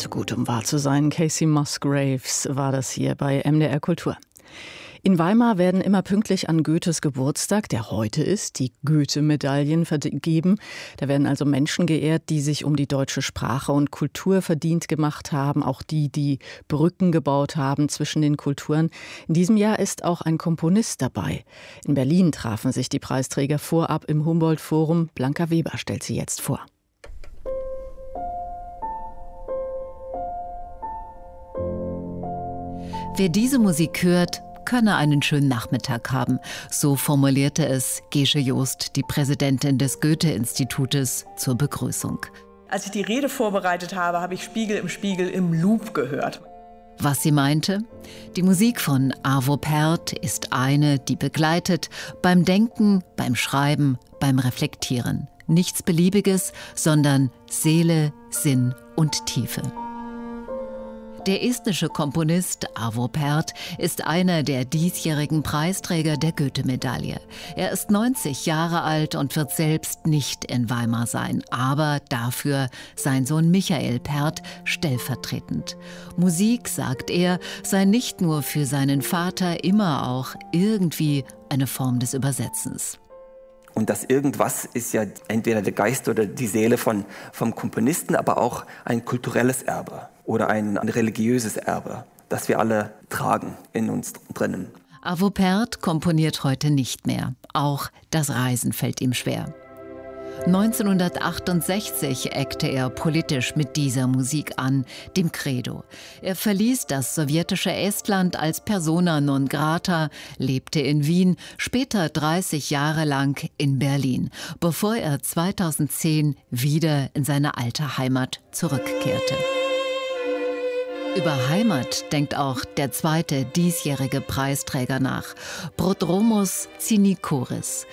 Zu gut, um wahr zu sein. Casey Musgraves war das hier bei MDR Kultur. In Weimar werden immer pünktlich an Goethes Geburtstag, der heute ist, die Goethe-Medaillen vergeben. Da werden also Menschen geehrt, die sich um die deutsche Sprache und Kultur verdient gemacht haben, auch die, die Brücken gebaut haben zwischen den Kulturen. In diesem Jahr ist auch ein Komponist dabei. In Berlin trafen sich die Preisträger vorab im Humboldt-Forum. Blanca Weber stellt sie jetzt vor. Wer diese Musik hört, könne einen schönen Nachmittag haben. So formulierte es Gesche Joost, die Präsidentin des Goethe-Institutes, zur Begrüßung. Als ich die Rede vorbereitet habe, habe ich Spiegel im Loop gehört. Was sie meinte? Die Musik von Arvo Pärt ist eine, die begleitet beim Denken, beim Schreiben, beim Reflektieren. Nichts Beliebiges, sondern Seele, Sinn und Tiefe. Der estnische Komponist Arvo Pärt ist einer der diesjährigen Preisträger der Goethe-Medaille. Er ist 90 Jahre alt und wird selbst nicht in Weimar sein, aber dafür sein Sohn Michael Pärt stellvertretend. Musik, sagt er, sei nicht nur für seinen Vater immer auch irgendwie eine Form des Übersetzens. Und das Irgendwas ist ja entweder der Geist oder die Seele vom Komponisten, aber auch ein kulturelles Erbe oder ein religiöses Erbe, das wir alle tragen in uns drinnen. Arvo Pärt komponiert heute nicht mehr. Auch das Reisen fällt ihm schwer. 1968 eckte er politisch mit dieser Musik an, dem Credo. Er verließ das sowjetische Estland als persona non grata, lebte in Wien, später 30 Jahre lang in Berlin, bevor er 2010 wieder in seine alte Heimat zurückkehrte. Über Heimat denkt auch der zweite diesjährige Preisträger nach, Prodromos Tsinikoris,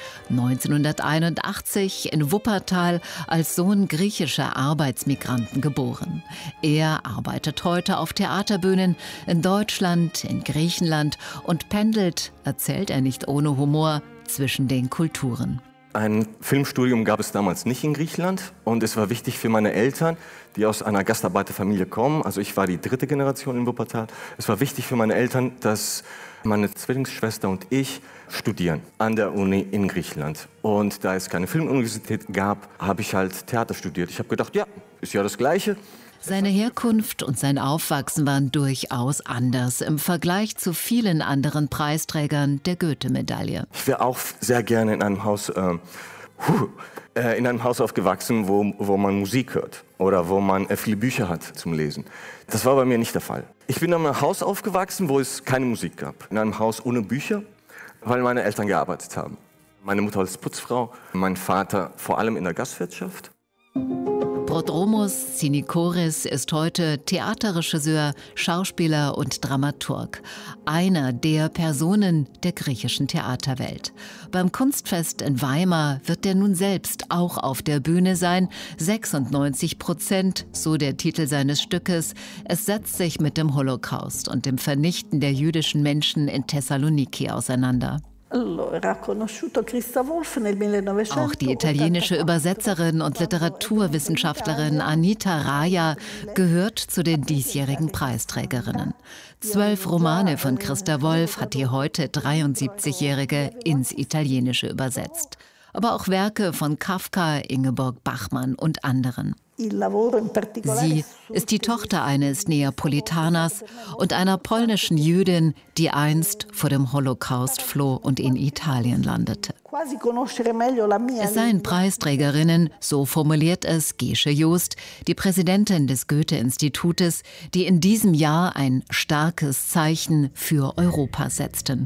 1981 in Wuppertal als Sohn griechischer Arbeitsmigranten geboren. Er arbeitet heute auf Theaterbühnen in Deutschland, in Griechenland und pendelt, erzählt er nicht ohne Humor, zwischen den Kulturen. Ein Filmstudium gab es damals nicht in Griechenland und es war wichtig für meine Eltern, die aus einer Gastarbeiterfamilie kommen. Also ich war die dritte Generation in Wuppertal. Es war wichtig für meine Eltern, dass meine Zwillingsschwester und ich studieren an der Uni in Griechenland. Und da es keine Filmuniversität gab, habe ich halt Theater studiert. Ich habe gedacht, ja, ist ja das Gleiche. Seine Herkunft und sein Aufwachsen waren durchaus anders im Vergleich zu vielen anderen Preisträgern der Goethe-Medaille. Ich wäre auch sehr gerne in einem Haus aufgewachsen, wo man Musik hört oder wo man viele Bücher hat zum Lesen. Das war bei mir nicht der Fall. Ich bin in einem Haus aufgewachsen, wo es keine Musik gab. In einem Haus ohne Bücher, weil meine Eltern gearbeitet haben. Meine Mutter als Putzfrau, mein Vater vor allem in der Gastwirtschaft. Prodromos Tsinikoris ist heute Theaterregisseur, Schauspieler und Dramaturg. Einer der Personen der griechischen Theaterwelt. Beim Kunstfest in Weimar wird er nun selbst auch auf der Bühne sein. 96%, so der Titel seines Stückes. Es setzt sich mit dem Holocaust und dem Vernichten der jüdischen Menschen in Thessaloniki auseinander. Auch die italienische Übersetzerin und Literaturwissenschaftlerin Anita Raja gehört zu den diesjährigen Preisträgerinnen. 12 Romane von Christa Wolf hat die heute 73-Jährige ins Italienische übersetzt. Aber auch Werke von Kafka, Ingeborg Bachmann und anderen. Sie ist die Tochter eines Neapolitaners und einer polnischen Jüdin, die einst vor dem Holocaust floh und in Italien landete. Es seien Preisträgerinnen, so formuliert es Gesche Joost, die Präsidentin des Goethe-Institutes, die in diesem Jahr ein starkes Zeichen für Europa setzten.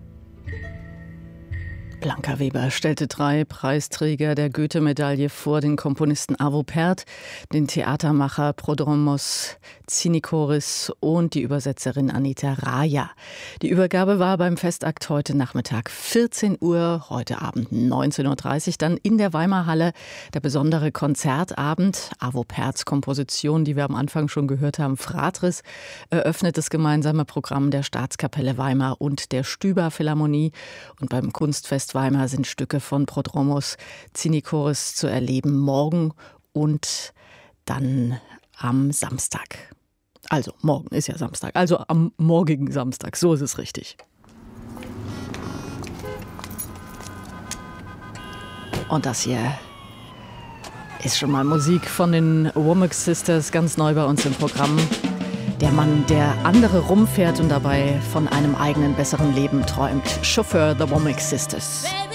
Blanca Weber stellte 3 Preisträger der Goethe-Medaille vor, den Komponisten Arvo Pärt, den Theatermacher Prodromos Tsinikoris und die Übersetzerin Anita Raja. Die Übergabe war beim Festakt heute Nachmittag 14 Uhr, heute Abend 19.30 Uhr, dann in der Weimarhalle der besondere Konzertabend. Arvo Pärts Komposition, die wir am Anfang schon gehört haben, Fratris, eröffnet das gemeinsame Programm der Staatskapelle Weimar und der Stüber Philharmonie. Und beim Kunstfest Weimar sind Stücke von Prodromos Tsinikoris zu erleben morgen und dann am Samstag. Also morgen ist ja Samstag, also am morgigen Samstag, so ist es richtig. Und das hier ist schon mal Musik von den Womack Sisters, ganz neu bei uns im Programm. Der Mann, der andere rumfährt und dabei von einem eigenen, besseren Leben träumt. Chauffeur, The Womack Sisters.